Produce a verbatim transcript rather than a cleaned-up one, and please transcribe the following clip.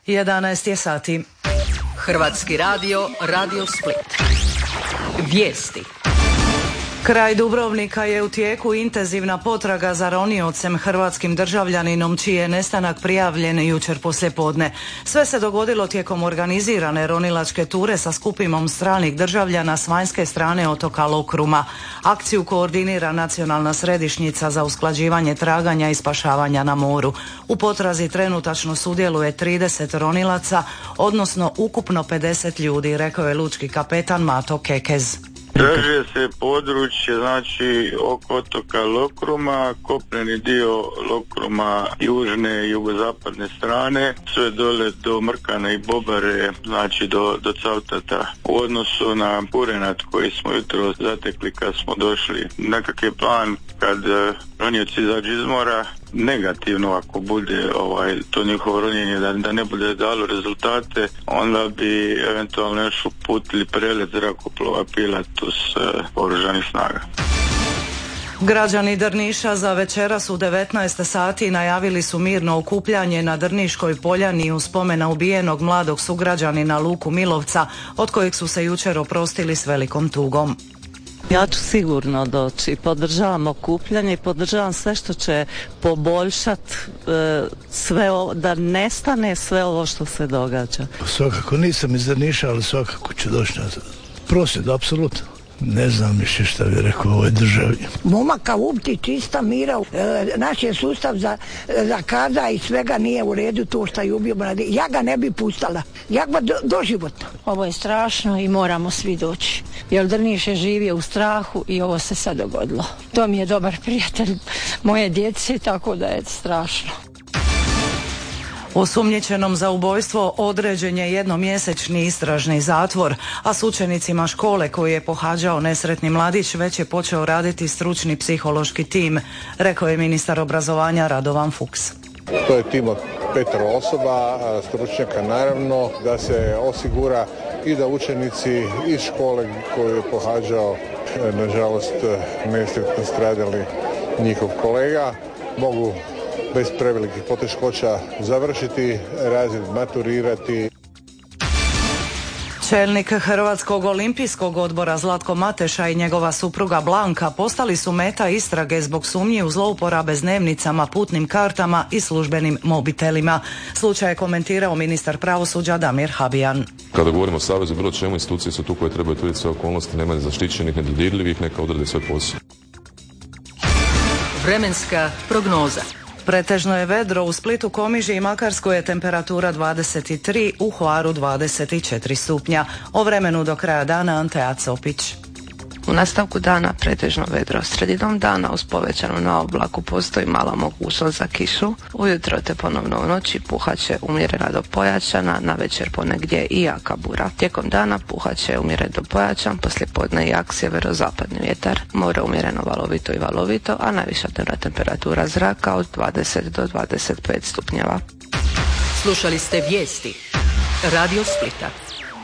jedanaest je sati. Hrvatski radio, Radio Split. Vijesti. Kraj Dubrovnika je u tijeku intenzivna potraga za roniocem, hrvatskim državljaninom čiji je nestanak prijavljen jučer poslijepodne. Sve se dogodilo tijekom organizirane ronilačke ture sa skupimom stranih državljana s vanjske strane otoka Lokruma. Akciju koordinira Nacionalna središnjica za usklađivanje traganja i spašavanja na moru. U potrazi trenutačno sudjeluje trideset ronilaca, odnosno ukupno pedeset ljudi, rekao je lučki kapetan Mato Kekez. Traže se područje, znači oko otoka Lokruma, kopneni dio Lokruma južne i jugozapadne strane, sve dole do Mrkana i Bobare, znači do, do Cavtata. U odnosu na Purenat koji smo jutro zatekli kad smo došli, nekakav je plan kad ronioci izađu iz mora, negativno ako bude ovaj to njihovo ronjenje da, da ne bude dalo rezultate, onda bi eventualno još uputili prelet zrakoplova Pilatus uh, oružanih snaga. Građani Drniša za večeras u devetnaest sati najavili su mirno okupljanje na Drniškoj poljani u spomen na ubijenog mladog sugrađanina Luku Milovca, od kojeg su se jučer oprostili s velikom tugom. Ja ću sigurno doći, podržavam okupljanje i podržavam sve što će poboljšati e, sve ovo, da nestane sve ovo što se događa. Svakako nisam iz Drniša, ali svakako ću doći na prosvjed, apsolutno. Ne znam više šta bi rekao u ovoj državi. Momaka ubiti čista mira, e, naš je sustav za, za kaza i svega nije u redu to što je ubio mladi. Ja ga ne bi pustala, ja ga do, doživotno. Ovo je strašno i moramo svi doći, jer Drniš je živio u strahu i ovo se sad dogodilo. To mi je dobar prijatelj moje djece, tako da je strašno. Osumnjičenom za ubojstvo određen je jednomjesečni istražni zatvor, a s učenicima škole koji je pohađao nesretni mladić već je počeo raditi stručni psihološki tim, rekao je ministar obrazovanja Radovan Fuchs. To je tim od petero osoba, stručnjaka naravno, da se osigura i da učenici iz škole koju je pohađao, nažalost nesretno stradali njihov kolega, mogu bez prevelikih poteškoća završiti razred, maturirati. Čelnik Hrvatskog olimpijskog odbora Zlatko Mateša i njegova supruga Blanka postali su meta istrage zbog sumnji u zlouporabe s dnevnicama, putnim kartama i službenim mobitelima. Slučaj je komentirao ministar pravosuđa Damir Habijan. Kada govorimo o savezu, bilo čemu, institucije su tu koje trebaju utvrditi sve okolnosti, nema zaštićenih, nedodirljivih, neka odrade svoj posao. Vremenska prognoza. Pretežno je vedro, u Splitu, Komiži i Makarskoj je temperatura dvadeset tri, u Hvaru dvadeset četiri stupnja. O vremenu do kraja dana Antea Copić. U nastavku dana pretežno vedro, sredinom dana uz povećanu na oblaku postoji mala mogućnost za kišu. Ujutro te ponovno u noći puhaće umjerena do pojačana, na večer ponegdje i jaka bura. Tijekom dana puhaće umjeren do pojačan, poslijepodne jak sjeverozapadni vjetar, more umjereno valovito i valovito, a najviša dnevna temperatura zraka od dvadeset do dvadeset pet stupnjeva. Slušali ste vijesti Radio Splita.